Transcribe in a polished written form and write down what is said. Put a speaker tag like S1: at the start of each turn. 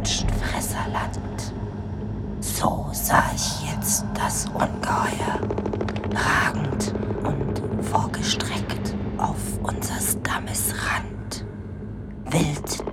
S1: Menschenfresserland. So sah ich jetzt das Ungeheuer, ragend und vorgestreckt auf unseres Dammes Rand. Wild